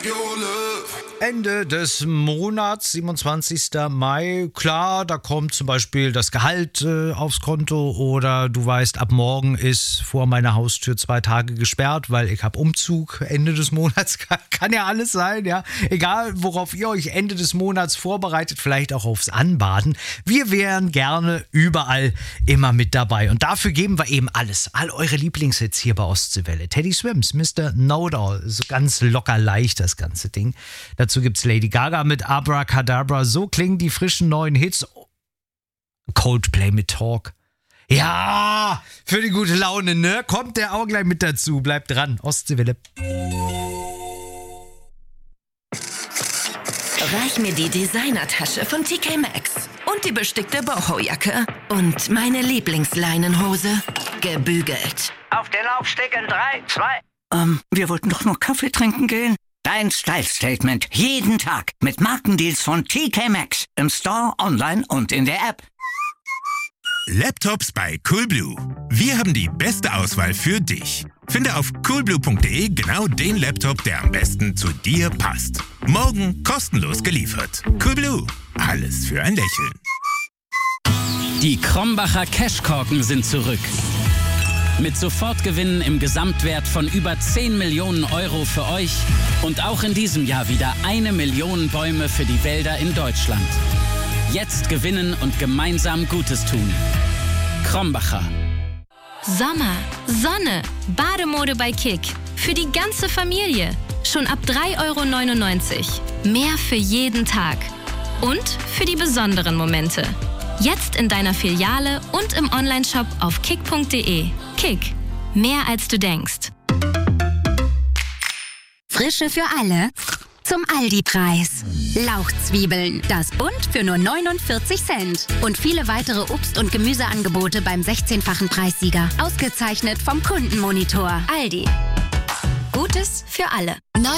Ende des Monats, 27. Mai. Klar, da kommt zum Beispiel das Gehalt aufs Konto oder du weißt, ab morgen ist vor meiner Haustür 2 Tage gesperrt, weil ich habe Umzug. Ende des Monats kann ja alles sein, ja. Egal, worauf ihr euch Ende des Monats vorbereitet, vielleicht auch aufs Anbaden. Wir wären gerne überall immer mit dabei. Und dafür geben wir eben alles. All eure Lieblingshits hier bei Ostseewelle. Teddy Swims, Mr. Know-It-All. So ganz locker leicht das ganze Ding. Dazu gibt's Lady Gaga mit Abracadabra. So klingen die frischen neuen Hits. Coldplay mit Talk. Ja, für die gute Laune, ne? Kommt der auch gleich mit dazu. Bleibt dran. Ostseewelle. Reich mir die Designertasche von TK Maxx und die bestickte Boho-Jacke und meine Lieblingsleinenhose. Gebügelt. Auf den Laufsteg in 3, 2... wir wollten doch noch Kaffee trinken gehen. Dein Style-Statement jeden Tag mit Markendeals von TK Maxx. Im Store, online und in der App. Laptops bei Coolblue. Wir haben die beste Auswahl für dich. Finde auf coolblue.de genau den Laptop, der am besten zu dir passt. Morgen kostenlos geliefert. Coolblue. Alles für ein Lächeln. Die Krombacher Cashkorken sind zurück. Mit Sofortgewinnen im Gesamtwert von über 10 Millionen Euro für euch und auch in diesem Jahr wieder 1 Million Bäume für die Wälder in Deutschland. Jetzt gewinnen und gemeinsam Gutes tun. Krombacher. Sommer, Sonne, Bademode bei Kick. Für die ganze Familie. Schon ab 3,99 €. Mehr für jeden Tag. Und für die besonderen Momente. Jetzt in deiner Filiale und im Onlineshop auf kick.de. Kick. Mehr als du denkst. Frische für alle. Zum Aldi-Preis. Lauchzwiebeln, das Bund für nur 49 Cent. Und viele weitere Obst- und Gemüseangebote beim 16-fachen Preissieger. Ausgezeichnet vom Kundenmonitor. Aldi. Gutes für alle.